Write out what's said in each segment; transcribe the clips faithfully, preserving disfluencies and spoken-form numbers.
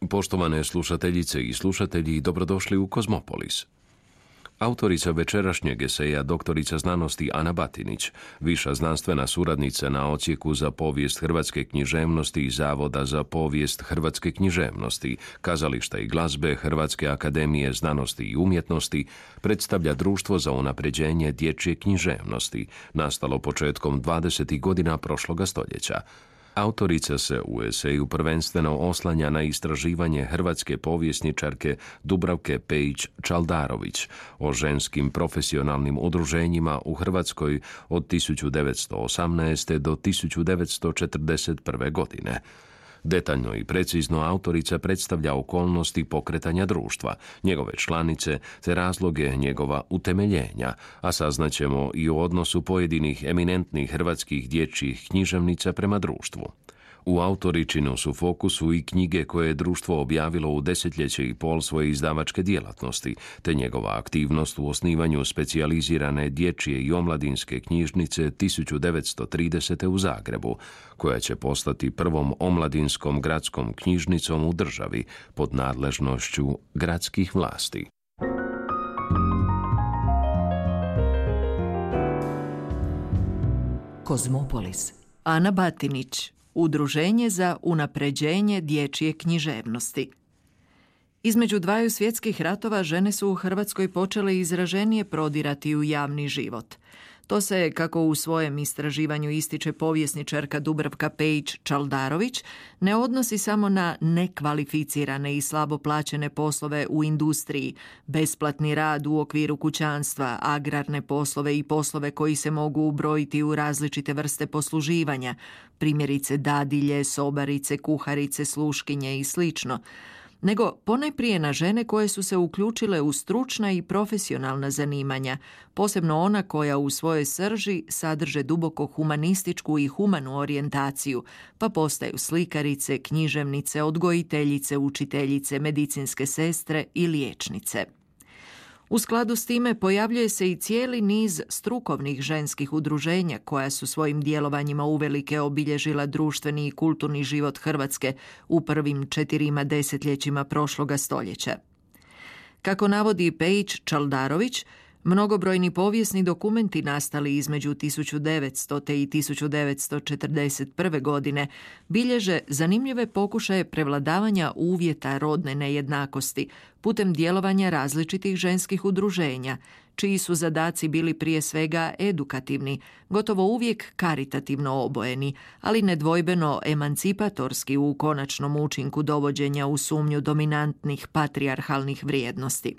Poštovane slušateljice i slušatelji, dobrodošli u Kozmopolis. Autorica večerašnjeg eseja, doktorica znanosti Ana Batinić, viša znanstvena suradnica na Odsjeku za povijest hrvatske književnosti i Zavoda za povijest hrvatske književnosti, kazališta i glazbe Hrvatske akademije znanosti i umjetnosti, predstavlja Društvo za unapređenje dječje književnosti, nastalo početkom dvadesetih godina prošloga stoljeća. Autorica se u eseju prvenstveno oslanja na istraživanje hrvatske povjesničarke Dubravke Pejić-Čaldarović o ženskim profesionalnim udruženjima u Hrvatskoj od tisuću devetsto osamnaeste. do tisuću devetsto četrdeset prve. godine. Detaljno i precizno autorica predstavlja okolnosti pokretanja društva, njegove članice te razloge njegova utemeljenja, a saznaćemo i o odnosu pojedinih eminentnih hrvatskih dječjih književnica prema društvu. U autoričinu su fokusu i knjige koje je društvo objavilo u desetljeće i pol svoje izdavačke djelatnosti, te njegova aktivnost u osnivanju specijalizirane dječje i omladinske knjižnice tisuću devetsto tridesete. u Zagrebu, koja će postati prvom omladinskom gradskom knjižnicom u državi pod nadležnošću gradskih vlasti. Kozmopolis. Ana Batinić, Udruženje za unapređenje dječje književnosti. Između dvaju svjetskih ratova žene su u Hrvatskoj počele izraženije prodirati u javni život. To se, kako u svojem istraživanju ističe povjesničarka Dubravka Pejić-Čaldarović, ne odnosi samo na nekvalificirane i slabo plaćene poslove u industriji, besplatni rad u okviru kućanstva, agrarne poslove i poslove koji se mogu ubrojiti u različite vrste posluživanja, primjerice dadilje, sobarice, kuharice, sluškinje i slično, nego ponajprije na žene koje su se uključile u stručna i profesionalna zanimanja, posebno ona koja u svojoj srži sadrže duboko humanističku i humanu orijentaciju, pa postaju slikarice, književnice, odgojiteljice, učiteljice, medicinske sestre i liječnice. U skladu s time pojavljuje se i cijeli niz strukovnih ženskih udruženja koja su svojim djelovanjima uvelike obilježila društveni i kulturni život Hrvatske u prvim četirima desetljećima prošloga stoljeća. Kako navodi Pejić-Čaldarović, mnogobrojni povijesni dokumenti nastali između tisuću devetsto. i tisuću devetsto četrdeset prve. godine bilježe zanimljive pokušaje prevladavanja uvjeta rodne nejednakosti putem djelovanja različitih ženskih udruženja, čiji su zadaci bili prije svega edukativni, gotovo uvijek karitativno obojeni, ali nedvojbeno emancipatorski u konačnom učinku dovođenja u sumnju dominantnih patrijarhalnih vrijednosti.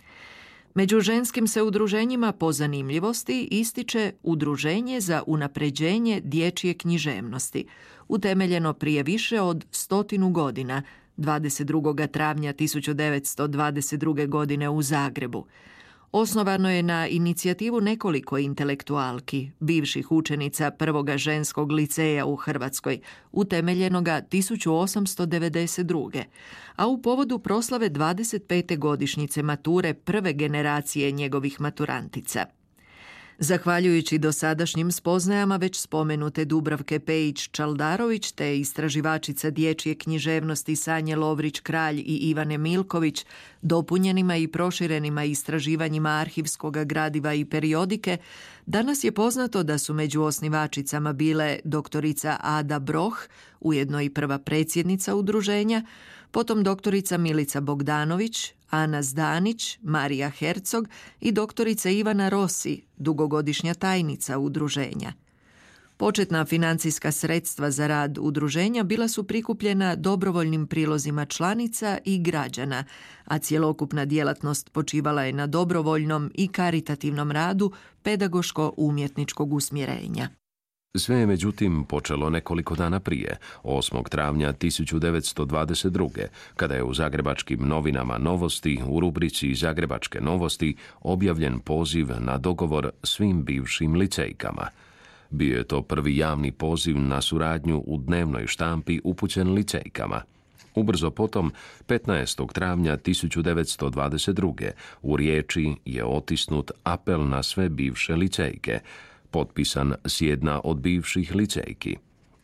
Među ženskim se udruženjima po zanimljivosti ističe Udruženje za unapređenje dječje književnosti, utemeljeno prije više od stotinu godina, dvadeset drugog travnja tisuću devetsto dvadeset druge. godine u Zagrebu. Osnovano je na inicijativu nekoliko intelektualki, bivših učenica prvoga ženskog liceja u Hrvatskoj, utemeljenoga tisuću osamsto devedeset druge. a u povodu proslave dvadeset pete godišnjice mature prve generacije njegovih maturantica. Zahvaljujući dosadašnjim spoznajama već spomenute Dubravke Pejić-Čaldarović te istraživačica dječje književnosti Sanje Lovrić-Kralj i Ivane Milković, dopunjenima i proširenima istraživanjima arhivskog gradiva i periodike, danas je poznato da su među osnivačicama bile doktorica Ada Broh, ujedno i prva predsjednica udruženja, potom doktorica Milica Bogdanović, Ana Zdanić, Marija Hercog i doktorica Ivana Rossi, dugogodišnja tajnica udruženja. Početna financijska sredstva za rad udruženja bila su prikupljena dobrovoljnim prilozima članica i građana, a cjelokupna djelatnost počivala je na dobrovoljnom i karitativnom radu pedagoško-umjetničkog usmjerenja. Sve je međutim počelo nekoliko dana prije, osmog travnja tisuću devetsto dvadeset druge. kada je u zagrebačkim novinama Novosti u rubrici Zagrebačke novosti objavljen poziv na dogovor svim bivšim licejkama. Bio je to prvi javni poziv na suradnju u dnevnoj štampi upućen licejkama. Ubrzo potom, petnaestog travnja tisuću devetsto dvadeset druge. u riječi je otisnut apel na sve bivše licejke, potpisan s jedna od bivših licejki.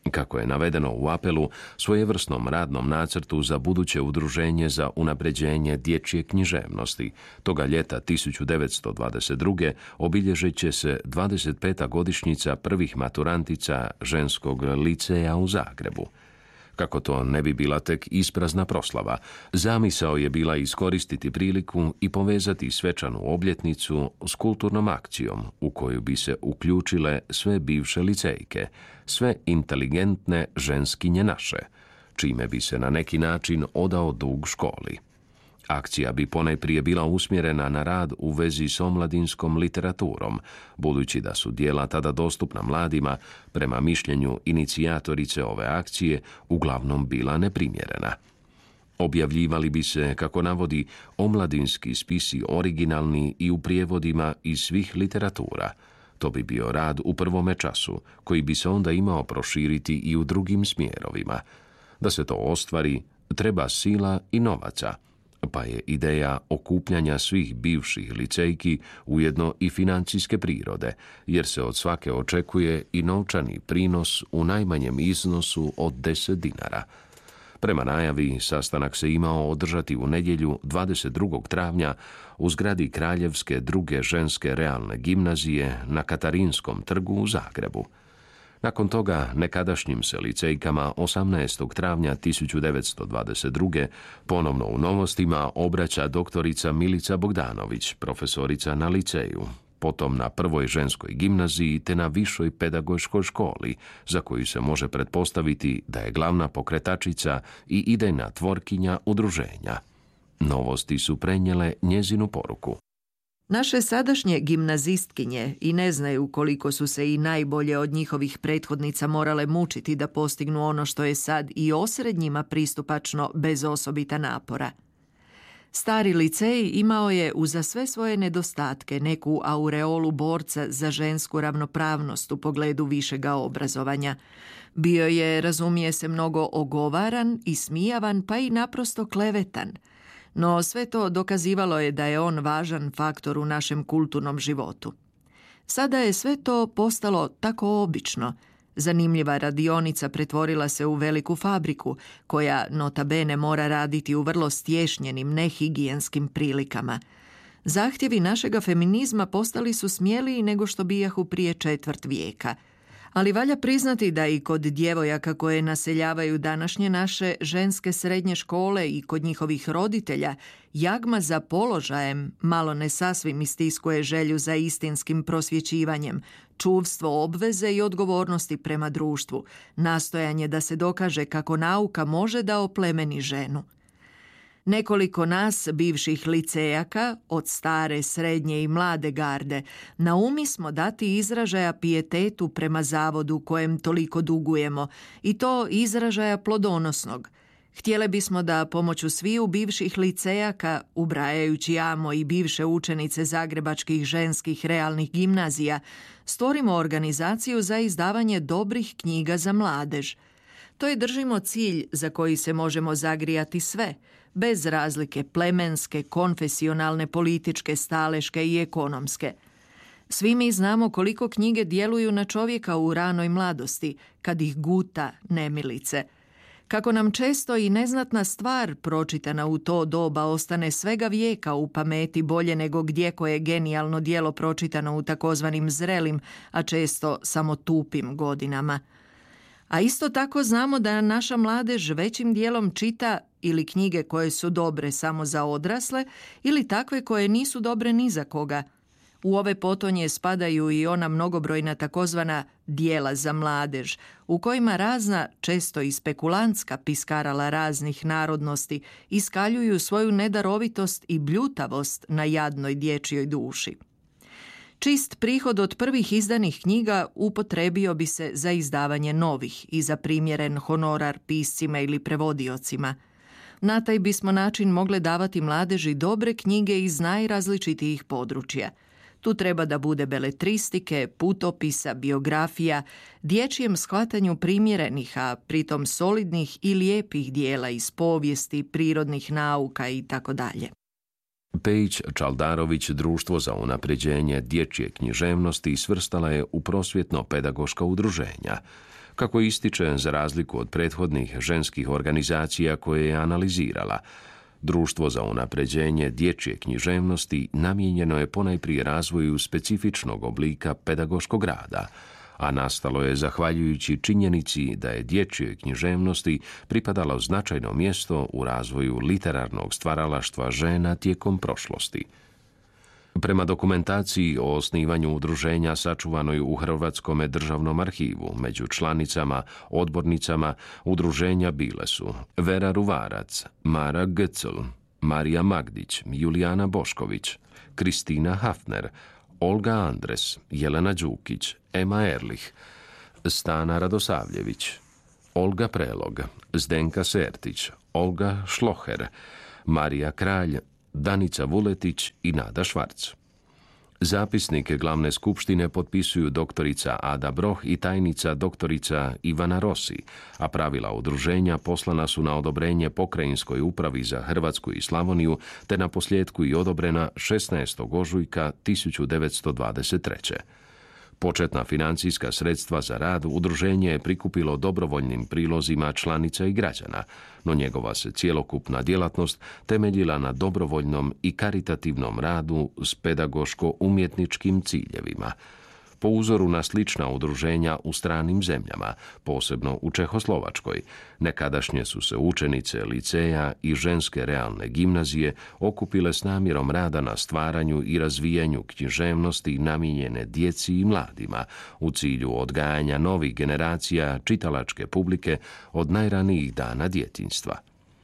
Kako je navedeno u apelu, svojevrsnom radnom nacrtu za buduće udruženje za unapređenje dječje književnosti, toga ljeta tisuću devetsto dvadeset druge obilježit će se dvadeset peta godišnjica prvih maturantica ženskog liceja u Zagrebu. Kako to ne bi bila tek isprazna proslava, zamisao je bila iskoristiti priliku i povezati svečanu obljetnicu s kulturnom akcijom u koju bi se uključile sve bivše licejke, sve inteligentne ženskinje naše, čime bi se na neki način odao dug školi. Akcija bi ponajprije bila usmjerena na rad u vezi s omladinskom literaturom, budući da su djela tada dostupna mladima, prema mišljenju inicijatorice ove akcije, uglavnom bila neprimjerena. Objavljivali bi se, kako navodi, omladinski spisi originalni i u prijevodima iz svih literatura. To bi bio rad u prvome času, koji bi se onda imao proširiti i u drugim smjerovima. Da se to ostvari, treba sila i novaca, pa je ideja okupljanja svih bivših licejki ujedno i financijske prirode, jer se od svake očekuje i novčani prinos u najmanjem iznosu od deset dinara. Prema najavi, sastanak se imao održati u nedjelju dvadeset drugog travnja u zgradi Kraljevske druge ženske realne gimnazije na Katarinskom trgu u Zagrebu. Nakon toga, nekadašnjim se licejkama osamnaestog travnja tisuću devetsto dvadeset druge ponovno u Novostima obraća doktorica Milica Bogdanović, profesorica na liceju, potom na prvoj ženskoj gimnaziji te na višoj pedagoškoj školi, za koju se može pretpostaviti da je glavna pokretačica i idejna tvorkinja udruženja. Novosti su prenijele njezinu poruku. Naše sadašnje gimnazistkinje i ne znaju koliko su se i najbolje od njihovih prethodnica morale mučiti da postignu ono što je sad i osrednjima pristupačno bez osobita napora. Stari licej imao je uza sve svoje nedostatke neku aureolu borca za žensku ravnopravnost u pogledu višega obrazovanja. Bio je, razumije se, mnogo ogovaran i smijavan, pa i naprosto klevetan. No sve to dokazivalo je da je on važan faktor u našem kulturnom životu. Sada je sve to postalo tako obično. Zanimljiva radionica pretvorila se u veliku fabriku, koja nota bene mora raditi u vrlo stješnjenim, nehigijenskim prilikama. Zahtjevi našega feminizma postali su smjeliji nego što bijahu prije četvrt vijeka. Ali valja priznati da i kod djevojaka koje naseljavaju današnje naše ženske srednje škole i kod njihovih roditelja, jagma za položajem malo ne sasvim istiskuje želju za istinskim prosvjećivanjem, čuvstvo obveze i odgovornosti prema društvu, nastojanje da se dokaže kako nauka može da oplemeni ženu. Nekoliko nas, bivših licejaka, od stare, srednje i mlade garde, naumi smo dati izražaja pijetetu prema zavodu kojem toliko dugujemo, i to izražaja plodonosnog. Htjele bismo da pomoću sviju bivših licejaka, ubrajajući amo i bivše učenice zagrebačkih ženskih realnih gimnazija, stvorimo organizaciju za izdavanje dobrih knjiga za mladež. To je, držimo, cilj za koji se možemo zagrijati sve, bez razlike plemenske, konfesionalne, političke, staleške i ekonomske. Svi mi znamo koliko knjige djeluju na čovjeka u ranoj mladosti, kad ih guta nemilice. Kako nam često i neznatna stvar pročitana u to doba ostane svega vijeka u pameti bolje nego gdje koje genijalno djelo pročitano u takozvanim zrelim, a često samo tupim godinama. A isto tako znamo da naša mladež većim dijelom čita ili knjige koje su dobre samo za odrasle ili takve koje nisu dobre ni za koga. U ove potonje spadaju i ona mnogobrojna takozvana djela za mladež, u kojima razna, često i spekulantska piskarala raznih narodnosti iskaljuju svoju nedarovitost i bljutavost na jadnoj dječjoj duši. Čist prihod od prvih izdanih knjiga upotrebio bi se za izdavanje novih i za primjeren honorar piscima ili prevodiocima. Na taj bismo način mogli davati mladeži dobre knjige iz najrazličitijih područja. Tu treba da bude beletristike, putopisa, biografija, dječjem shvatanju primjerenih, a pritom solidnih i lijepih dijela iz povijesti, prirodnih nauka itd. Pejić Čaldarović Društvo za unapređenje dječje književnosti svrstala je u prosvjetno-pedagoška udruženja. Kako ističe, za razliku od prethodnih ženskih organizacija koje je analizirala, Društvo za unapređenje dječje književnosti namijenjeno je ponajprije razvoju specifičnog oblika pedagoškog rada, a nastalo je zahvaljujući činjenici da je dječje književnosti pripadalo značajno mjesto u razvoju literarnog stvaralaštva žena tijekom prošlosti. Prema dokumentaciji o osnivanju udruženja sačuvanoj u Hrvatskom državnom arhivu, među članicama, odbornicama udruženja bile su Vera Ruvarac, Mara Götzl, Marija Magdić, Julijana Bošković, Kristina Hafner, Olga Andres, Jelena Đukić, Ema Erlich, Stana Radosavljević, Olga Prelog, Zdenka Sertić, Olga Šloher, Marija Kralj, Danica Vuletić i Nada Švarc. Zapisnike glavne skupštine potpisuju doktorica Ada Broh i tajnica doktorica Ivana Rossi, a pravila udruženja poslana su na odobrenje Pokrajinskoj upravi za Hrvatsku i Slavoniju, te na posljedku i odobrena šesnaestog ožujka tisuću devetsto dvadeset treće. Početna financijska sredstva za rad udruženje je prikupilo dobrovoljnim prilozima članica i građana, no njegova se cjelokupna djelatnost temeljila na dobrovoljnom i karitativnom radu s pedagoško-umjetničkim ciljevima. Po uzoru na slična udruženja u stranim zemljama, posebno u Čehoslovačkoj, nekadašnje su se učenice liceja i ženske realne gimnazije okupile s namjerom rada na stvaranju i razvijanju književnosti namijenjene djeci i mladima u cilju odgajanja novih generacija čitalačke publike od najranijih dana djetinjstva.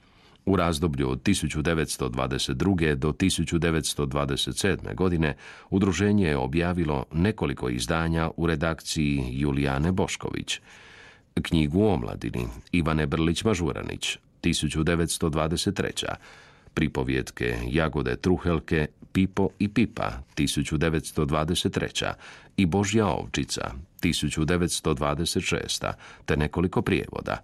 U razdoblju od tisuću devetsto dvadeset druge do tisuću devetsto dvadeset sedme. godine udruženje je objavilo nekoliko izdanja u redakciji Julijane Bošković. Knjigu o omladini Ivane Brlić-Mažuranić, tisuću devetsto dvadeset treće. Pripovjetke Jagode Truhelke Pipo i Pipa, tisuću devetsto dvadeset treće. i Božja ovčica, tisuću devetsto dvadeset šeste. te nekoliko prijevoda.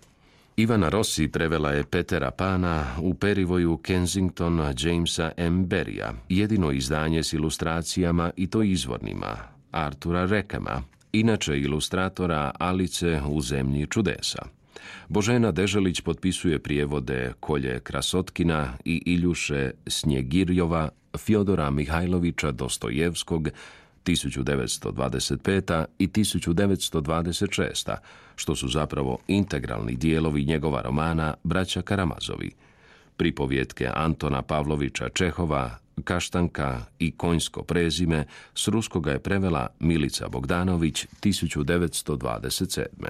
Ivana Rossi prevela je Petera Pana u perivoju Kensingtona Jamesa M. Berrya, jedino izdanje s ilustracijama i to izvornima, Artura Rekema, inače ilustratora Alice u zemlji čudesa. Božena Deželić potpisuje prijevode Kolje Krasotkina i Iljuše Snjegirjova, Fjodora Mihajlovića Dostojevskog, tisuću devetsto dvadeset pete. i tisuću devetsto dvadeset šeste. što su zapravo integralni dijelovi njegova romana Braća Karamazovi. Pripovjetke Antona Pavlovića Čehova, Kaštanka i Konjsko prezime s ruskoga je prevela Milica Bogdanović tisuću devetsto dvadeset sedme.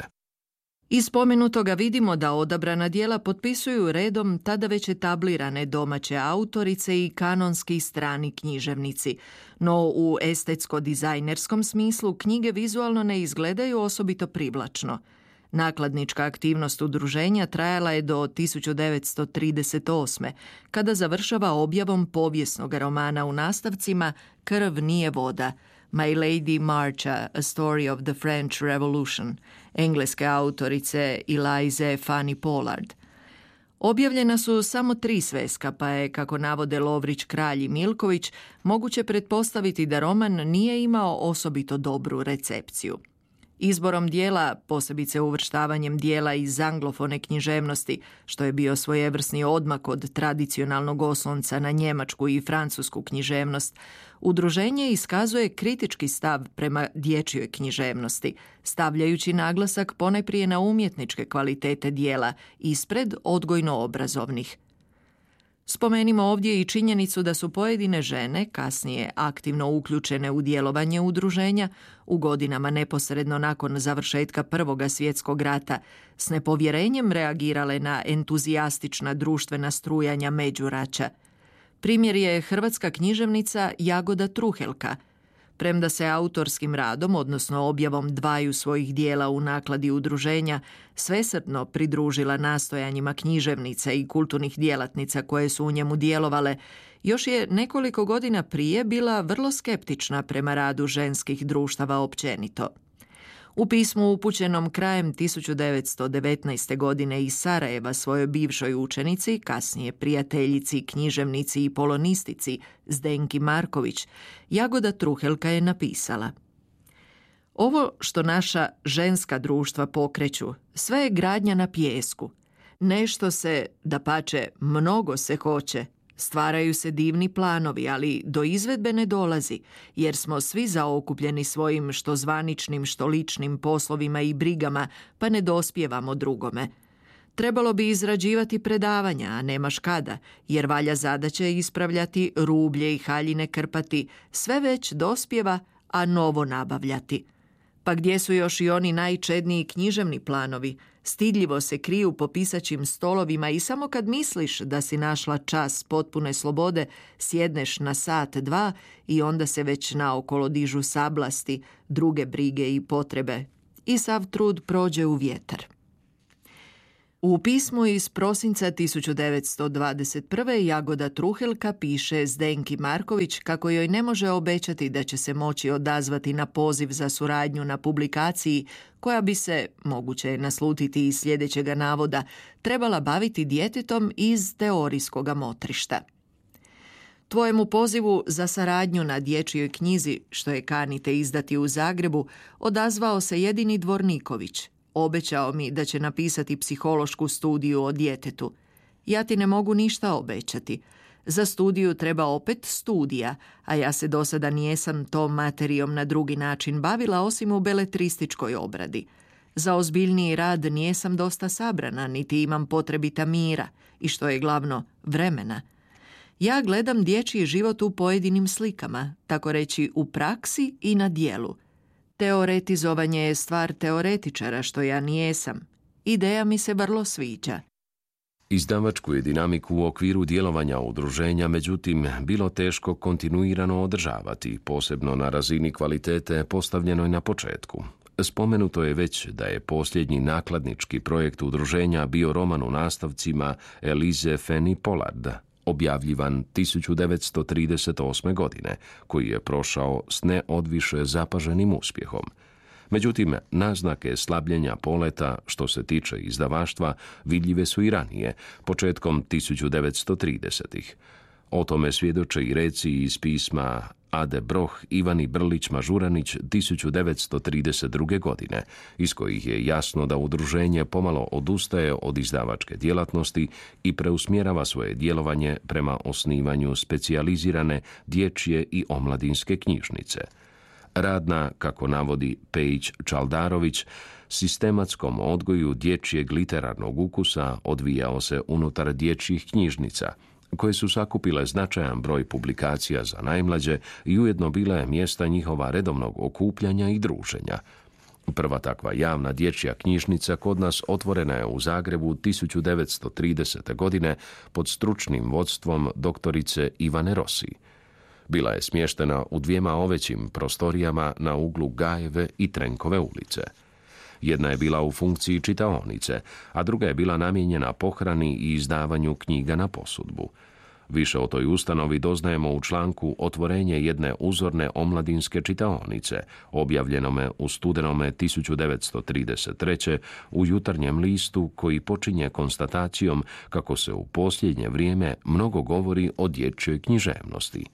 Iz spomenutoga vidimo da odabrana djela potpisuju redom tada već etablirane domaće autorice i kanonski strani književnici, no u estetsko-dizajnerskom smislu knjige vizualno ne izgledaju osobito privlačno. Nakladnička aktivnost udruženja trajala je do tisuću devetsto trideset osme. kada završava objavom povijesnog romana u nastavcima Krv nije voda, My Lady Marcha, A Story of the French Revolution, engleske autorice Elize Fanny Pollard. Objavljena su samo tri sveska, pa je, kako navode Lovrić, Kralj i Milković, moguće pretpostaviti da roman nije imao osobito dobru recepciju. Izborom dijela, posebice uvrštavanjem dijela iz anglofone književnosti, što je bio svojevrsni odmak od tradicionalnog oslonca na njemačku i francusku književnost, udruženje iskazuje kritički stav prema dječjoj književnosti, stavljajući naglasak ponajprije na umjetničke kvalitete dijela ispred odgojno-obrazovnih. Spomenimo ovdje i činjenicu da su pojedine žene, kasnije aktivno uključene u djelovanje udruženja, u godinama neposredno nakon završetka Prvoga svjetskog rata, s nepovjerenjem reagirale na entuzijastična društvena strujanja međuraća. Primjer je hrvatska književnica Jagoda Truhelka. Premda se autorskim radom, odnosno objavom dvaju svojih dijela u nakladi udruženja, svesrdno pridružila nastojanjima književnica i kulturnih djelatnica koje su u njemu djelovale, još je nekoliko godina prije bila vrlo skeptična prema radu ženskih društava općenito. U pismu upućenom krajem tisuću devetsto devetnaeste. godine iz Sarajeva svojoj bivšoj učenici, kasnije prijateljici, književnici i polonistici Zdenki Marković, Jagoda Truhelka je napisala: Ovo što naša ženska društva pokreću, sve je gradnja na pijesku. Nešto se, dapače, mnogo se hoće. Stvaraju se divni planovi, ali do izvedbe ne dolazi, jer smo svi zaokupljeni svojim što zvaničnim, što ličnim poslovima i brigama, pa ne dospijevamo drugome. Trebalo bi izrađivati predavanja, a nemaš kada, jer valja zadaće ispravljati, rublje i haljine krpati, sve već dospijeva, a novo nabavljati. Pa gdje su još i oni najčedniji književni planovi? Stidljivo se kriju po pisaćim stolovima i samo kad misliš da si našla čas potpune slobode, sjedneš na sat, dva i onda se već naokolo dižu sablasti, druge brige i potrebe. I sav trud prođe u vjetar. U pismu iz prosinca tisuću devetsto dvadeset prve. Jagoda Truhelka piše Zdenki Marković kako joj ne može obećati da će se moći odazvati na poziv za suradnju na publikaciji koja bi se, moguće je naslutiti iz sljedećega navoda, trebala baviti djetetom iz teorijskoga motrišta. Tvojemu pozivu za saradnju na dječjoj knjizi, što je kanite izdati u Zagrebu, odazvao se jedini Dvorniković. Obećao mi da će napisati psihološku studiju o djetetu. Ja ti ne mogu ništa obećati. Za studiju treba opet studija, a ja se do sada nijesam tom materijom na drugi način bavila osim u beletrističkoj obradi. Za ozbiljniji rad nijesam dosta sabrana, niti imam potrebita mira i, što je glavno, vremena. Ja gledam dječji život u pojedinim slikama, tako reći u praksi i na djelu. Teoretizovanje je stvar teoretičara, što ja nijesam. Ideja mi se vrlo sviđa. Izdavačku je dinamiku u okviru djelovanja udruženja, međutim, bilo teško kontinuirano održavati, posebno na razini kvalitete postavljenoj na početku. Spomenuto je već da je posljednji nakladnički projekt udruženja bio roman u nastavcima Elize Fanny Pollard, objavljivan tisuću devetsto trideset osme. godine, koji je prošao s ne odviše zapaženim uspjehom. Međutim, naznake slabljenja poleta što se tiče izdavaštva vidljive su i ranije, početkom tisuću devetsto tridesetih. O tome svjedoče i reci iz pisma Ade Broh Ivani Brlić-Mažuranić tisuću devetsto trideset druge. godine, iz kojih je jasno da udruženje pomalo odustaje od izdavačke djelatnosti i preusmjerava svoje djelovanje prema osnivanju specijalizirane dječje i omladinske knjižnice. Rad na, kako navodi Pejić Čaldarović, sistematskom odgoju dječjeg literarnog ukusa odvijao se unutar dječjih knjižnica, koje su sakupile značajan broj publikacija za najmlađe i ujedno bile mjesta njihova redovnog okupljanja i druženja. Prva takva javna dječja knjižnica kod nas otvorena je u Zagrebu tisuću devetsto tridesete. godine pod stručnim vodstvom doktorice Ivane Rossi. Bila je smještena u dvijema ovećim prostorijama na uglu Gajeve i Trenkove ulice. Jedna je bila u funkciji čitaonice, a druga je bila namijenjena pohrani i izdavanju knjiga na posudbu. Više o toj ustanovi doznajemo u članku Otvorenje jedne uzorne omladinske čitaonice, objavljenome u studenome tisuću devetsto trideset treće. u Jutarnjem listu, koji počinje konstatacijom kako se u posljednje vrijeme mnogo govori o dječjoj književnosti.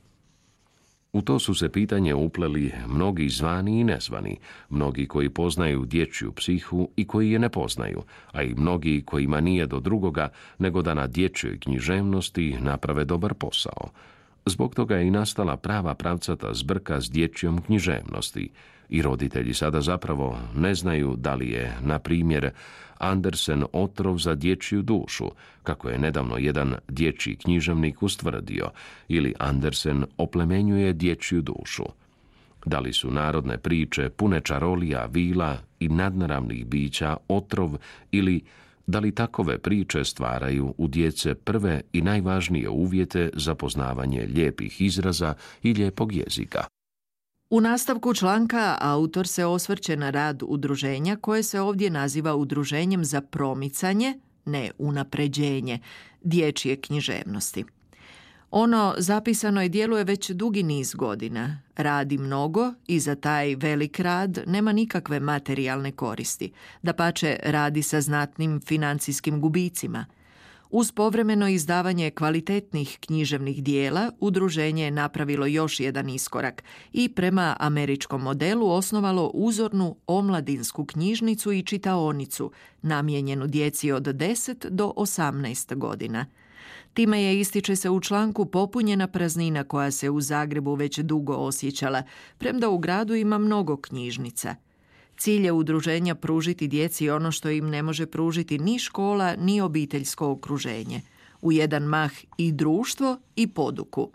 U to su se pitanje upleli mnogi zvani i nezvani, mnogi koji poznaju dječju psihu i koji je ne poznaju, a i mnogi kojima nije do drugoga nego da na dječjoj književnosti naprave dobar posao. Zbog toga je i nastala prava pravcata zbrka s dječjom književnosti i roditelji sada zapravo ne znaju da li je, na primjer, Andersen otrov za dječju dušu, kako je nedavno jedan dječji književnik ustvrdio, ili Andersen oplemenjuje dječju dušu. Da li su narodne priče pune čarolija, vila i nadnaravnih bića otrov, ili da li takove priče stvaraju u djece prve i najvažnije uvjete za poznavanje lijepih izraza i lijepog jezika. U nastavku članka autor se osvrće na rad udruženja koje se ovdje naziva Udruženjem za promicanje, ne unapređenje, dječje književnosti. Ono zapisano i djeluje već dugi niz godina, radi mnogo i za taj velik rad nema nikakve materijalne koristi, dapače radi sa znatnim financijskim gubicima. Uz povremeno izdavanje kvalitetnih književnih dijela, udruženje je napravilo još jedan iskorak i prema američkom modelu osnovalo uzornu omladinsku knjižnicu i čitaonicu, namijenjenu djeci od deset do osamnaest godina. Time je, ističe se u članku, popunjena praznina koja se u Zagrebu već dugo osjećala, premda u gradu ima mnogo knjižnica. Cilj je udruženja pružiti djeci ono što im ne može pružiti ni škola, ni obiteljsko okruženje. U jedan mah i društvo i poduku.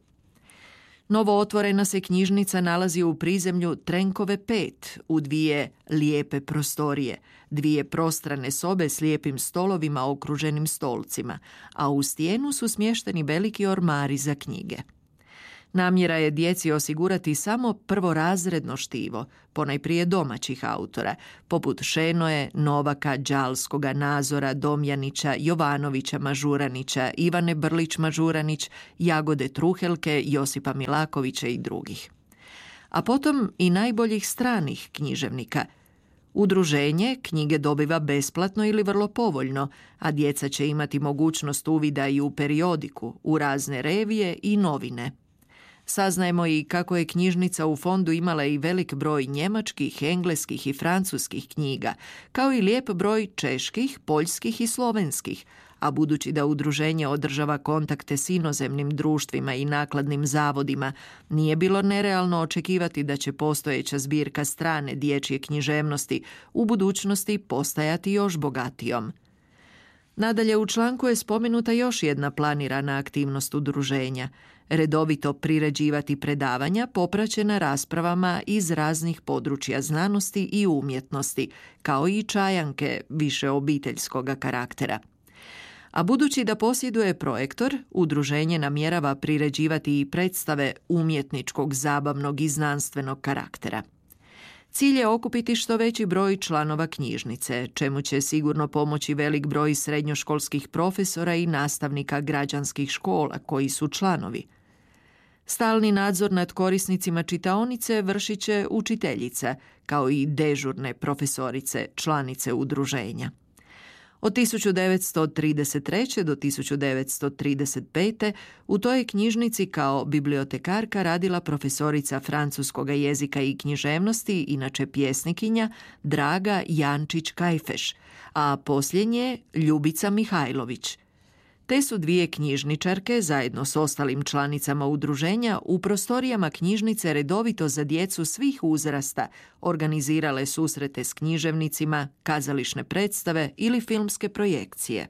Novo otvorena se knjižnica nalazi u prizemlju Trenkove pet, u dvije lijepe prostorije, dvije prostrane sobe s lijepim stolovima okruženim stolcima, a u stijenu su smješteni veliki ormari za knjige. Namjera je djeci osigurati samo prvorazredno štivo, ponajprije domaćih autora, poput Šenoje, Novaka, Đalskoga, Nazora, Domjanića, Jovanovića, Mažuranića, Ivane Brlić-Mažuranić, Jagode Truhelke, Josipa Milakovića i drugih. A potom i najboljih stranih književnika. Udruženje knjige dobiva besplatno ili vrlo povoljno, a djeca će imati mogućnost uvida i u periodiku, u razne revije i novine. Saznajemo i kako je knjižnica u fondu imala i velik broj njemačkih, engleskih i francuskih knjiga, kao i lijep broj čeških, poljskih i slovenskih, a budući da udruženje održava kontakte s inozemnim društvima i nakladnim zavodima, nije bilo nerealno očekivati da će postojeća zbirka strane dječje književnosti u budućnosti postajati još bogatijom. Nadalje, u članku je spomenuta još jedna planirana aktivnost udruženja – redovito priređivati predavanja popraćena raspravama iz raznih područja znanosti i umjetnosti, kao i čajanke više obiteljskoga karaktera. A budući da posjeduje projektor, udruženje namjerava priređivati i predstave umjetničkog, zabavnog i znanstvenog karaktera. Cilj je okupiti što veći broj članova knjižnice, čemu će sigurno pomoći velik broj srednjoškolskih profesora i nastavnika građanskih škola koji su članovi. Stalni nadzor nad korisnicima čitaonice vršit će učiteljica, kao i dežurne profesorice, članice udruženja. Od tisuću devetsto trideset treće. do tisuću devetsto trideset pete. u toj knjižnici kao bibliotekarka radila profesorica francuskog jezika i književnosti, inače pjesnikinja, Draga Jančić-Kajfeš, a posljednje Ljubica Mihajlović. Te su dvije knjižničarke, zajedno s ostalim članicama udruženja, u prostorijama knjižnice redovito za djecu svih uzrasta organizirale susrete s književnicima, kazališne predstave ili filmske projekcije.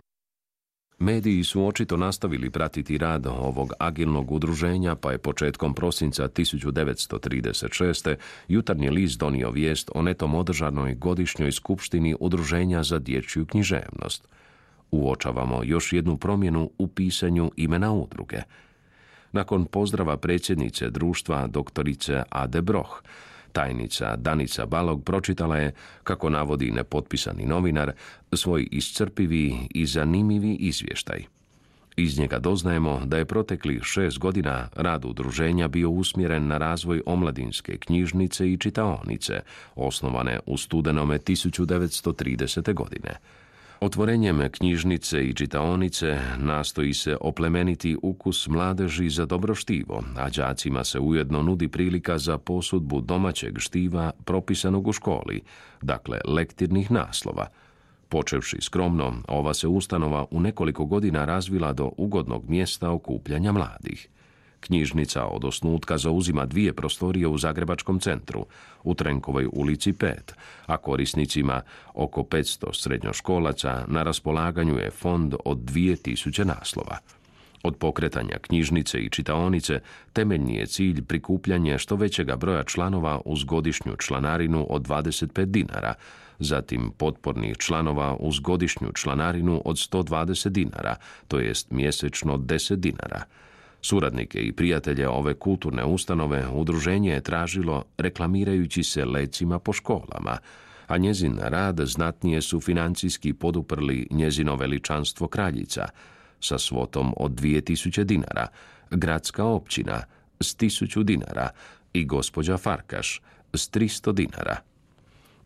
Mediji su očito nastavili pratiti rad ovog agilnog udruženja, pa je početkom prosinca tisuću devetsto trideset šeste. Jutarnji list donio vijest o netom održanoj godišnjoj skupštini Udruženja za dječju književnost. Uočavamo još jednu promjenu u pisanju imena udruge. Nakon pozdrava predsjednice društva doktorice Ade Broh, tajnica Danica Balog pročitala je, kako navodi nepotpisani novinar, svoj iscrpivi i zanimljivi izvještaj. Iz njega doznajemo da je proteklih šest godina rad udruženja bio usmjeren na razvoj omladinske knjižnice i čitaonice, osnovane u studenome tisuću devetsto tridesete. godine. Otvorenjem knjižnice i čitaonice nastoji se oplemeniti ukus mladeži za dobro štivo, a đacima se ujedno nudi prilika za posudbu domaćeg štiva propisanog u školi, dakle lektirnih naslova. Počevši skromno, ova se ustanova u nekoliko godina razvila do ugodnog mjesta okupljanja mladih. Knjižnica od osnutka zauzima dvije prostorije u Zagrebačkom centru, u Trenkovoj ulici pet, a korisnicima, oko petsto srednjoškolaca, na raspolaganju je fond od dvije tisuće naslova. Od pokretanja knjižnice i čitaonice temeljni je cilj prikupljanje što većega broja članova uz godišnju članarinu od dvadeset pet dinara, zatim potpornih članova uz godišnju članarinu od sto dvadeset dinara, to jest mjesečno deset dinara. Suradnike i prijatelje ove kulturne ustanove udruženje je tražilo reklamirajući se lecima po školama, a njezin rad znatnije su financijski poduprli njezino veličanstvo kraljica sa svotom od dvije tisuće dinara, gradska općina s tisuću dinara i gospođa Farkaš s tristo dinara.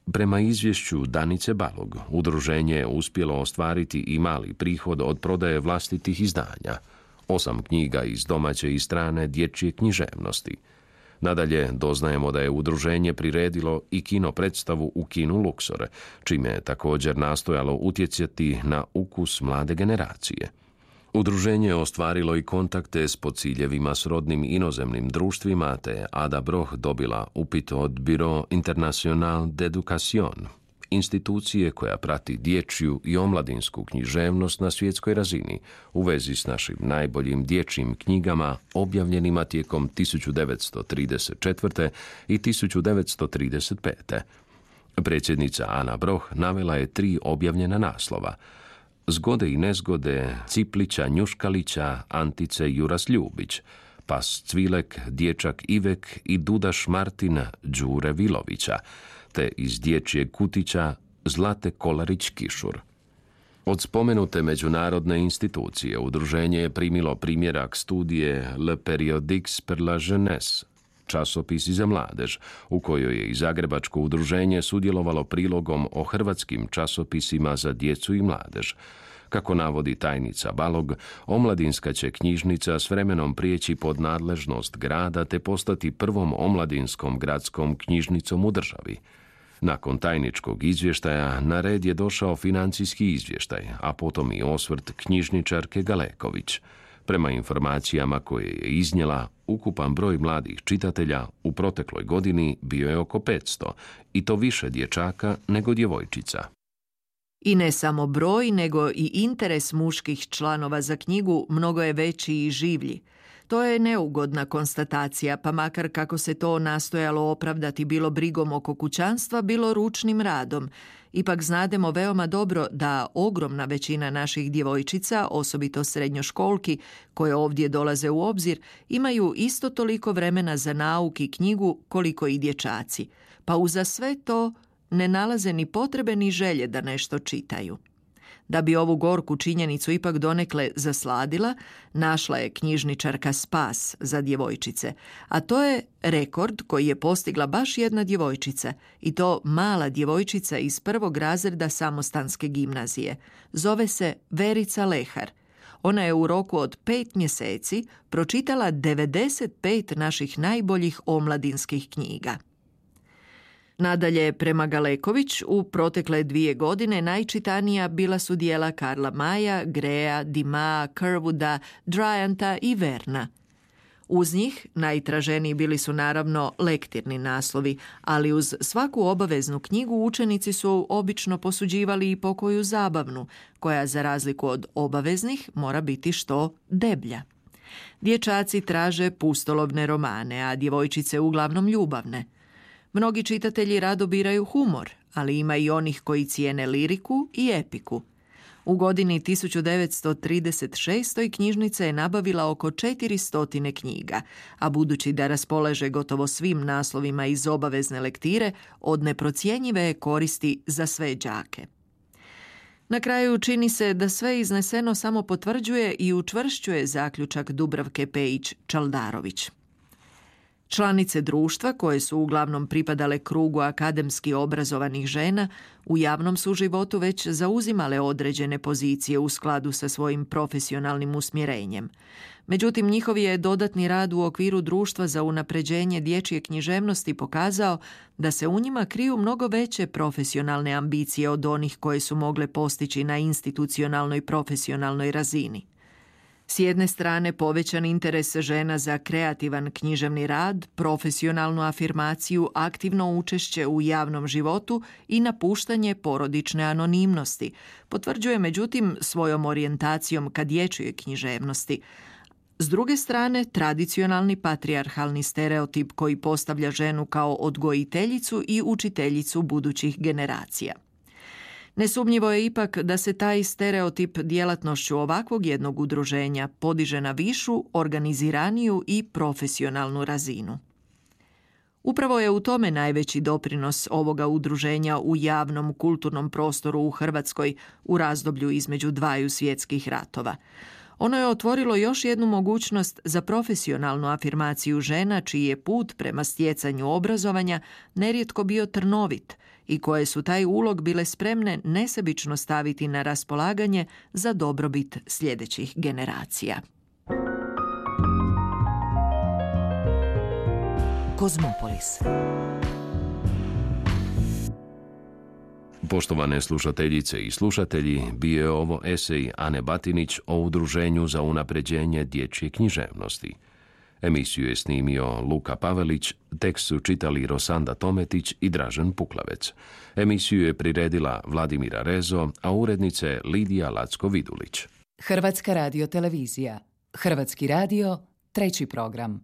Prema izvješću Danice Balog, udruženje je uspjelo ostvariti i mali prihod od prodaje vlastitih izdanja, osam knjiga iz domaće i strane dječje književnosti. Nadalje, doznajemo da je udruženje priredilo i kino predstavu u kinu Luxor, čime je također nastojalo utjecati na ukus mlade generacije. Udruženje je ostvarilo i kontakte s podciljevima srodnim inozemnim društvima, te je Ada Broh dobila upit od Bureau International d'Education, institucije koja prati dječju i omladinsku književnost na svjetskoj razini u vezi s našim najboljim dječjim knjigama objavljenima tijekom tisuću devetsto trideset četvrte. i tisuću devetsto trideset pete. Predsjednica Ana Broh navela je tri objavljena naslova: Zgode i nezgode Ciplića Njuškalića, Antice Juras Ljubić, Pas Cvilek, Dječak Ivek i Dudaš Martin Đure Vilovića, te iz dječjeg kutića Zlate Kolarić Kišur. Od spomenute međunarodne institucije udruženje je primilo primjerak studije Le Périodique pour la jeunesse, časopisi za mladež, u kojoj je i Zagrebačko udruženje sudjelovalo prilogom o hrvatskim časopisima za djecu i mladež. Kako navodi tajnica Balog, omladinska će knjižnica s vremenom prijeći pod nadležnost grada te postati prvom omladinskom gradskom knjižnicom u državi. Nakon tajničkog izvještaja na red je došao financijski izvještaj, a potom i osvrt knjižničarke Galeković. Prema informacijama koje je iznijela, ukupan broj mladih čitatelja u protekloj godini bio je oko petsto, i to više dječaka nego djevojčica. I ne samo broj, nego i interes muških članova za knjigu mnogo je veći i življi. To je neugodna konstatacija, pa makar kako se to nastojalo opravdati bilo brigom oko kućanstva, bilo ručnim radom. Ipak znademo veoma dobro da ogromna većina naših djevojčica, osobito srednjoškolki, koje ovdje dolaze u obzir, imaju isto toliko vremena za nauk i knjigu koliko i dječaci, pa uza sve to ne nalaze ni potrebe ni želje da nešto čitaju. Da bi ovu gorku činjenicu ipak donekle zasladila, našla je knjižničarka spas za djevojčice, a to je rekord koji je postigla baš jedna djevojčica, i to mala djevojčica iz prvog razreda samostanske gimnazije. Zove se Verica Lehar. Ona je u roku od pet mjeseci pročitala devedeset pet naših najboljih omladinskih knjiga. Nadalje, prema Galeković, u protekle dvije godine najčitanija bila su dijela Karla Maja, Greja, Dima, Kerwooda, Dryanta i Verna. Uz njih najtraženiji bili su naravno lektirni naslovi, ali uz svaku obaveznu knjigu učenici su obično posuđivali i pokoju zabavnu, koja za razliku od obaveznih mora biti što deblja. Dječaci traže pustolovne romane, a djevojčice uglavnom ljubavne. Mnogi čitatelji rado biraju humor, ali ima i onih koji cijene liriku i epiku. U godini tisuću devetsto trideset šeste. knjižnica je nabavila oko četiristo knjiga, a budući da raspolaže gotovo svim naslovima iz obavezne lektire, od neprocjenjive je koristi za sve đake. Na kraju čini se da sve izneseno samo potvrđuje i učvršćuje zaključak Dubravke Pejić-Čaldarović. Članice društva, koje su uglavnom pripadale krugu akademski obrazovanih žena, u javnom su životu već zauzimale određene pozicije u skladu sa svojim profesionalnim usmjerenjem. Međutim, njihov je dodatni rad u okviru društva za unapređenje dječje književnosti pokazao da se u njima kriju mnogo veće profesionalne ambicije od onih koje su mogle postići na institucionalnoj profesionalnoj razini. S jedne strane povećan interes žena za kreativan književni rad, profesionalnu afirmaciju, aktivno učešće u javnom životu i napuštanje porodične anonimnosti, potvrđuje međutim svojom orijentacijom ka dječjoj književnosti. S druge strane, tradicionalni patrijarhalni stereotip koji postavlja ženu kao odgojiteljicu i učiteljicu budućih generacija. Nesumnjivo je ipak da se taj stereotip djelatnošću ovakvog jednog udruženja podiže na višu, organiziraniju i profesionalnu razinu. Upravo je u tome najveći doprinos ovoga udruženja u javnom kulturnom prostoru u Hrvatskoj u razdoblju između dvaju svjetskih ratova. Ono je otvorilo još jednu mogućnost za profesionalnu afirmaciju žena čiji je put prema stjecanju obrazovanja nerijetko bio trnovit i koje su taj ulog bile spremne nesebično staviti na raspolaganje za dobrobit sljedećih generacija. Kozmopolis. Poštovane slušateljice i slušatelji, bio je ovo esej Ane Batinić o Udruženju za unapređenje dječje književnosti. Emisiju je snimio Luka Pavelić, tekst su čitali Rosanda Tometić i Dražen Puklavec. Emisiju je priredila Vladimira Rezo, a urednice Lidija Lacko-Vidulić. Hrvatska radiotelevizija. Hrvatski radio, treći program.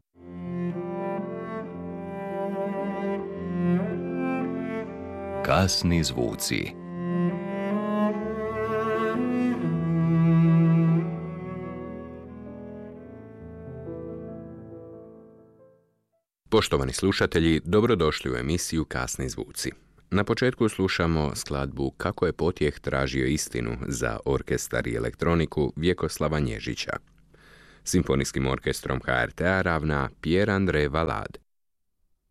Kasni zvuci. Poštovani slušatelji, dobrodošli u emisiju Kasni zvuci. Na početku slušamo skladbu Kako je Potjeh tražio istinu za orkestar i elektroniku Vjekoslava Nježića. Simfonijskim orkestrom H R T-a ravna Pierre André Valade.